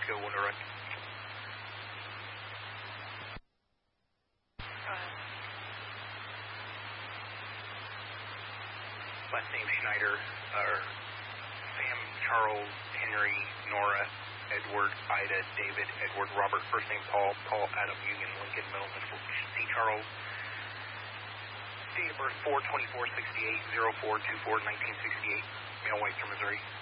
Echo, 1 to run. Last name Schneider, Sam, Charles, Henry, Nora, Edward, Ida, David, Edward, Robert, first name Paul, Paul, Adam, Union, Lincoln, middle initial C. Charles. Date of birth 4/24/68, 04/24/1968, male, White, Missouri.